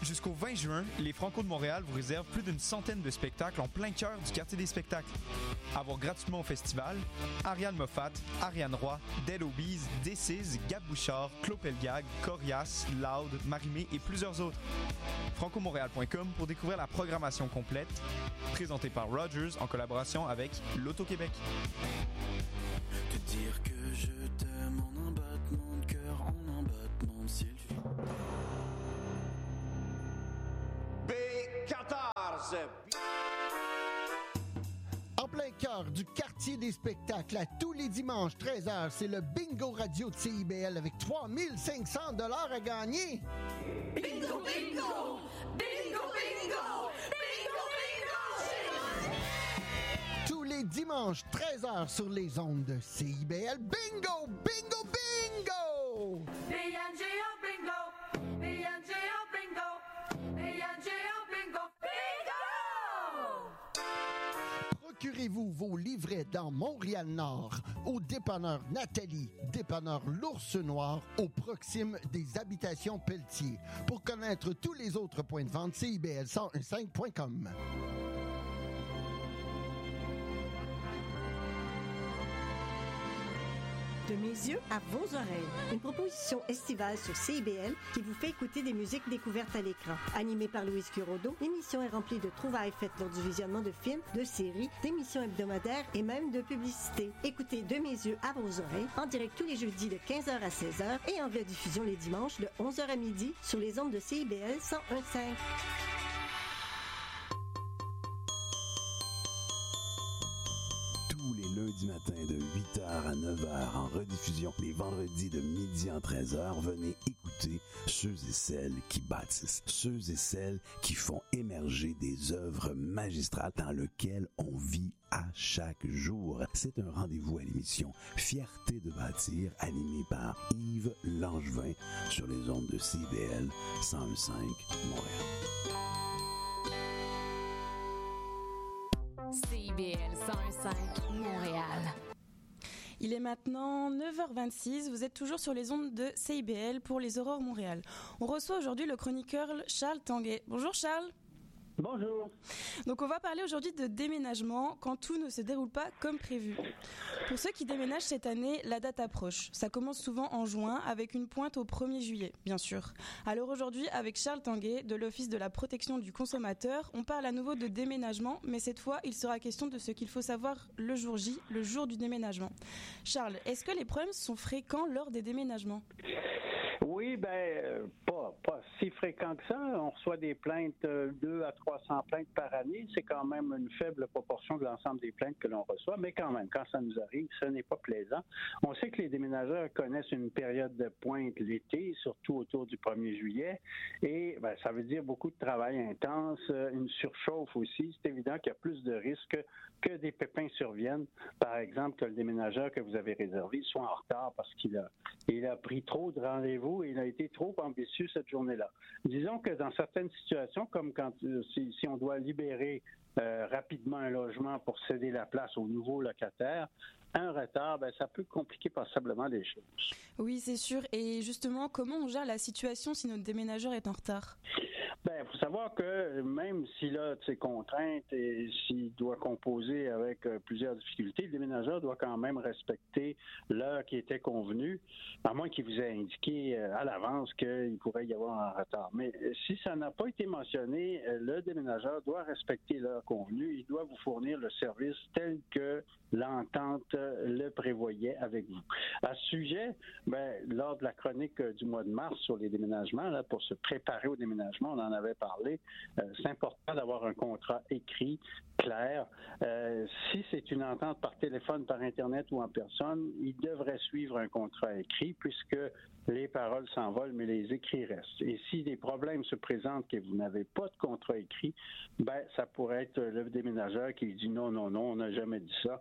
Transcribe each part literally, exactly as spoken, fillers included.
Jusqu'au vingt juin, les Franco de Montréal vous réservent plus d'une centaine de spectacles en plein cœur du quartier des spectacles. À voir gratuitement au festival, Ariane Moffat, Ariane Roy, Dead Obies, Decize, Gab Bouchard, Claude Pelgag, Corias, Loud, Marimé et plusieurs autres. franco montréal point com pour découvrir la programmation complète, présentée par Rogers en collaboration avec l'Auto-Québec. Te dire que je t'aime en un battement de cœur, en un battement de ciel. B quatorze. En plein cœur du quartier des spectacles, à tous les dimanches, treize heures, c'est le Bingo Radio de C I B L avec trois mille cinq cents dollars à gagner. Bingo, bingo! Bingo, bingo! Bingo, bingo! Tous les dimanches, treize heures, sur les ondes de C I B L. Bingo! Bingo, bingo! B N G O bingo! B N G O bingo! B N G O bingo! Bingo! Procurez-vous vos livrets dans Montréal-Nord, au dépanneur Nathalie, dépanneur l'Ours Noir, au proxime des habitations Pelletier. Pour connaître tous les autres points de vente, C I B L cent quinze point com. De mes yeux à vos oreilles. Une proposition estivale sur C I B L qui vous fait écouter des musiques découvertes à l'écran. Animée par Louise Curodo, l'émission est remplie de trouvailles faites lors du visionnement de films, de séries, d'émissions hebdomadaires et même de publicités. Écoutez De mes yeux à vos oreilles en direct tous les jeudis de quinze heures à seize heures et en rediffusion les dimanches de onze heures à midi sur les ondes de C I B L cent un virgule cinq. Tous les lundis matins de huit heures à neuf heures en rediffusion, les vendredis de midi à treize heures, venez écouter ceux et celles qui bâtissent, ceux et celles qui font émerger des œuvres magistrales dans lesquelles on vit à chaque jour. C'est un rendez-vous à l'émission Fierté de bâtir, animé par Yves Langevin sur les ondes de C I B L cent un virgule cinq Montréal. C I B L cent un virgule cinq Montréal. Il est maintenant neuf heures vingt-six, vous êtes toujours sur les ondes de C I B L pour les Aurores Montréal. On reçoit aujourd'hui le chroniqueur Charles Tanguay. Bonjour Charles. Bonjour. Donc on va parler aujourd'hui de déménagement quand tout ne se déroule pas comme prévu. Pour ceux qui déménagent cette année, la date approche. Ça commence souvent en juin avec une pointe au premier juillet, bien sûr. Alors aujourd'hui, avec Charles Tanguay de l'Office de la protection du consommateur, on parle à nouveau de déménagement, mais cette fois, il sera question de ce qu'il faut savoir le jour J, le jour du déménagement. Charles, est-ce que les problèmes sont fréquents lors des déménagements ? Oui, ben euh, pas, pas si fréquent que ça. On reçoit des plaintes, euh, deux à trois cents plaintes par année. C'est quand même une faible proportion de l'ensemble des plaintes que l'on reçoit, mais quand même, quand ça nous arrive, ce n'est pas plaisant. On sait que les déménageurs connaissent une période de pointe l'été, surtout autour du premier juillet, et ben, ça veut dire beaucoup de travail intense, une surchauffe aussi. C'est évident qu'il y a plus de risques que des pépins surviennent. Par exemple, que le déménageur que vous avez réservé soit en retard parce qu'il a, il a pris trop de rendez-vous et il a été trop ambitieux cette journée-là. Disons que dans certaines situations, comme quand si, si on doit libérer euh, rapidement un logement pour céder la place au nouveau locataire, un retard, ben, ça peut compliquer passablement les choses. Oui, c'est sûr. Et justement, comment on gère la situation si notre déménageur est en retard ? Ben, faut savoir que même s'il a ses contraintes et s'il doit composer avec euh, plusieurs difficultés, le déménageur doit quand même respecter l'heure qui était convenue, à moins qu'il vous ait indiqué euh, à l'avance qu'il pourrait y avoir un retard. Mais euh, si ça n'a pas été mentionné, euh, le déménageur doit respecter l'heure convenue. Il doit vous fournir le service tel que l'entente le prévoyait avec vous. À ce sujet, ben, lors de la chronique du mois de mars sur les déménagements, là, pour se préparer au déménagement, on en avait parlé, euh, c'est important d'avoir un contrat écrit, clair. Euh, si c'est une entente par téléphone, par Internet ou en personne, il devrait suivre un contrat écrit puisque les paroles s'envolent, mais les écrits restent. Et si des problèmes se présentent que vous n'avez pas de contrat écrit, ben, ça pourrait être le déménageur qui dit non, non, non, on n'a jamais dit ça.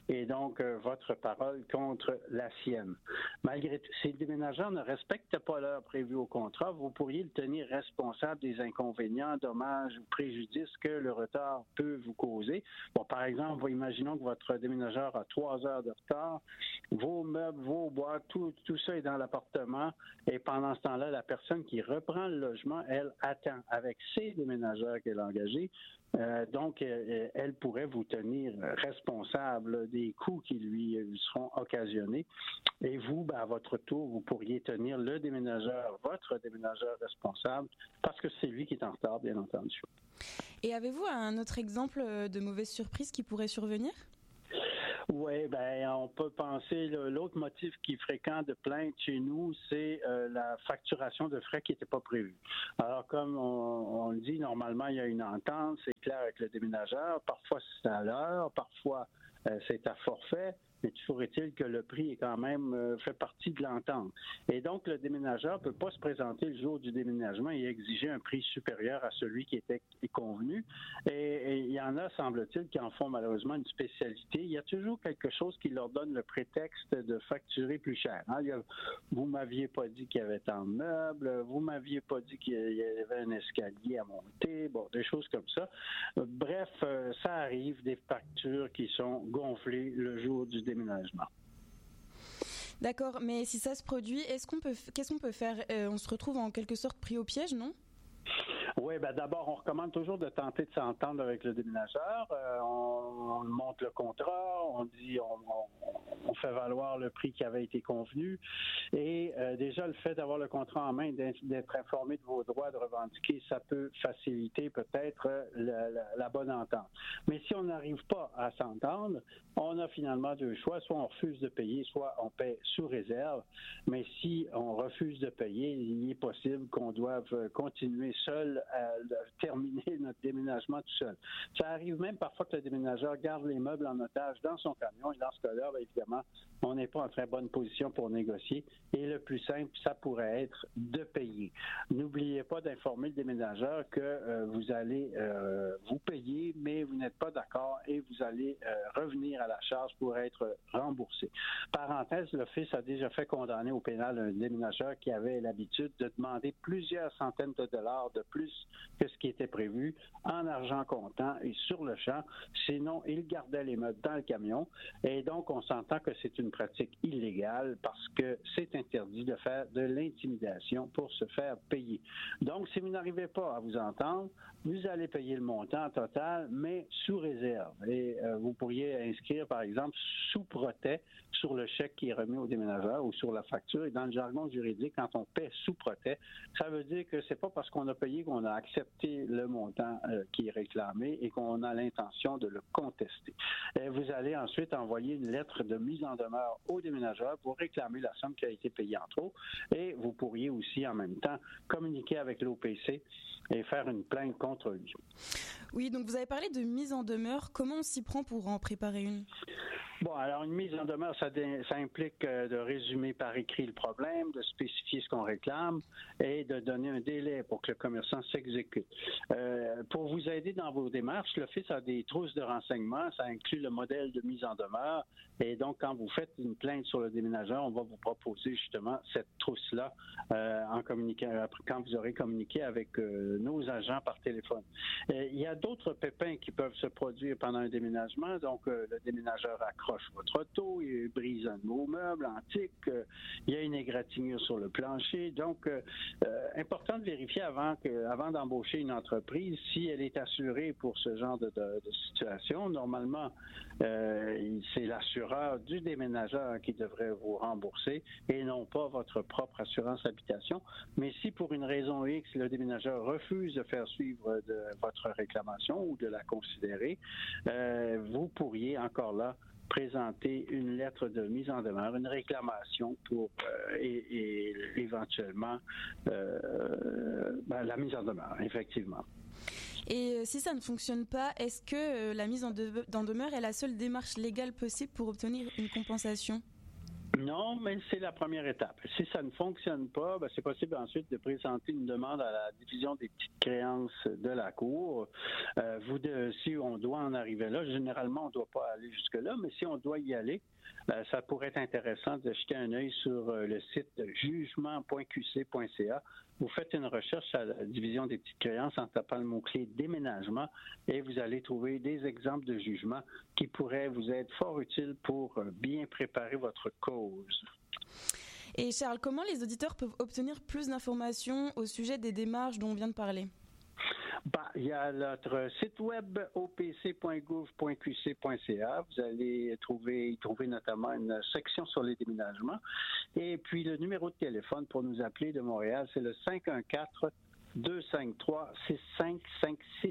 et donc euh, votre parole contre la sienne. Malgré tout, si le déménageur ne respecte pas l'heure prévue au contrat, vous pourriez le tenir responsable des inconvénients, dommages ou préjudices que le retard peut vous causer. Bon, par exemple, imaginons que votre déménageur a trois heures de retard, vos meubles, vos boîtes, tout, tout ça est dans l'appartement, et pendant ce temps-là, la personne qui reprend le logement, elle attend avec ses déménageurs qu'elle a engagés. Euh, donc, euh, elle pourrait vous tenir responsable des coûts qui lui seront occasionnés. Et vous, ben, à votre tour, vous pourriez tenir le déménageur, votre déménageur responsable, parce que c'est lui qui est en retard, bien entendu. Et avez-vous un autre exemple de mauvaise surprise qui pourrait survenir? Oui, ben on peut penser, l'autre motif qui est fréquent de plainte chez nous, c'est euh, la facturation de frais qui n'était pas prévue. Alors, comme on, on le dit, normalement, il y a une entente, c'est clair avec le déménageur. Parfois, c'est à l'heure, parfois, euh, c'est à forfait. Mais toujours est-il que le prix est quand même euh, fait partie de l'entente. Et donc, le déménageur ne peut pas se présenter le jour du déménagement et exiger un prix supérieur à celui qui était convenu. Et, et il y en a, semble-t-il, qui en font malheureusement une spécialité. Il y a toujours quelque chose qui leur donne le prétexte de facturer plus cher. Hein? Il y a, vous ne m'aviez pas dit qu'il y avait tant de meubles, vous ne m'aviez pas dit qu'il y avait un escalier à monter, bon, des choses comme ça. Bref, euh, ça arrive, des factures qui sont gonflées le jour du déménagement. D'accord, mais si ça se produit, est-ce qu'on peut, qu'est-ce qu'on peut faire? euh, On se retrouve en quelque sorte pris au piège, non? Oui, ben d'abord, on recommande toujours de tenter de s'entendre avec le déménageur. Euh, on, on monte le contrat, on dit, on, on, on fait valoir le prix qui avait été convenu. Et euh, déjà, le fait d'avoir le contrat en main, d'être informé de vos droits, de revendiquer, ça peut faciliter peut-être la, la, la bonne entente. Mais si on n'arrive pas à s'entendre, on a finalement deux choix. Soit on refuse de payer, soit on paie sous réserve. Mais si on refuse de payer, il est possible qu'on doive continuer seul à terminer notre déménagement tout seul. Ça arrive même parfois que le déménageur garde les meubles en otage dans son camion et dans ce cas-là, bien évidemment, on n'est pas en très bonne position pour négocier et le plus simple, ça pourrait être de payer. N'oubliez pas d'informer le déménageur que euh, vous allez euh, vous payer, mais vous n'êtes pas d'accord et vous allez euh, revenir à la charge pour être remboursé. Parenthèse, l'Office a déjà fait condamner au pénal un déménageur qui avait l'habitude de demander plusieurs centaines de dollars de plus que ce qui était prévu en argent comptant et sur le champ. Sinon, il gardait les meubles dans le camion. Et donc, on s'entend que c'est une pratique illégale parce que c'est interdit de faire de l'intimidation pour se faire payer. Donc, si vous n'arrivez pas à vous entendre, vous allez payer le montant total, mais sous réserve. Et euh, vous pourriez inscrire, par exemple, sous protêt sur le chèque qui est remis au déménageur ou sur la facture. Et dans le jargon juridique, quand on paie sous protêt, ça veut dire que c'est pas parce qu'on a payé qu'on a accepté le montant euh, qui est réclamé et qu'on a l'intention de le contester. Et vous allez ensuite envoyer une lettre de mise en demeure au déménageur pour réclamer la somme qui a été payée en trop. Et vous pourriez aussi en même temps communiquer avec l'O P C et faire une plainte contre lui. Oui, donc vous avez parlé de mise en demeure. Comment on s'y prend pour en préparer une? Bon, alors une mise en demeure, ça, dé, ça implique euh, de résumer par écrit le problème, de spécifier ce qu'on réclame et de donner un délai pour que le commerçant s'exécute. Euh, pour vous aider dans vos démarches, l'Office a des trousses de renseignements, ça inclut le modèle de mise en demeure et donc quand vous faites une plainte sur le déménageur, on va vous proposer justement cette trousse-là euh, en communiquant, quand vous aurez communiqué avec euh, nos agents par téléphone. Et il y a d'autres pépins qui peuvent se produire pendant un déménagement, donc euh, le déménageur accroche votre auto, il brise un de vos meubles antiques, euh, il y a une égratignure sur le plancher. Donc, euh, euh, important de vérifier avant que, avant d'embaucher une entreprise si elle est assurée pour ce genre de, de, de situation. Normalement, euh, c'est l'assureur du déménageur qui devrait vous rembourser et non pas votre propre assurance habitation. Mais si pour une raison X, le déménageur refuse de faire suivre de votre réclamation ou de la considérer, euh, vous pourriez encore là présenter une lettre de mise en demeure, une réclamation pour euh, et, et éventuellement euh, ben, la mise en demeure, effectivement. Et si ça ne fonctionne pas, est-ce que la mise en, de- en demeure est la seule démarche légale possible pour obtenir une compensation? Non, mais c'est la première étape. Si ça ne fonctionne pas, ben c'est possible ensuite de présenter une demande à la division des petites créances de la Cour. Euh, vous de, si on doit en arriver là, généralement, on ne doit pas aller jusque-là, mais si on doit y aller, euh, ça pourrait être intéressant de jeter un œil sur euh, le site jugement point q c point c a. Vous faites une recherche à la division des petites créances en tapant le mot-clé déménagement et vous allez trouver des exemples de jugements qui pourraient vous être fort utiles pour bien préparer votre cause. Et Charles, comment les auditeurs peuvent obtenir plus d'informations au sujet des démarches dont on vient de parler? Bah, il y a notre site web o p c point gouv point q c point c a. Vous allez trouver, y trouver notamment une section sur les déménagements. Et puis, le numéro de téléphone pour nous appeler de Montréal, c'est le cinq un quatre, deux cinq trois, six cinq cinq six.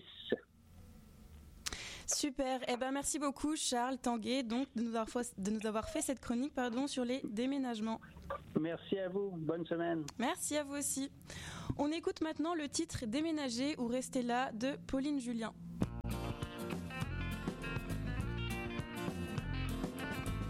Super. Eh ben, merci beaucoup, Charles Tanguay, donc, de nous avoir, de nous avoir fait cette chronique pardon, sur les déménagements. Merci à vous. Bonne semaine. Merci à vous aussi. On écoute maintenant le titre « Déménager ou rester là » de Pauline Julien.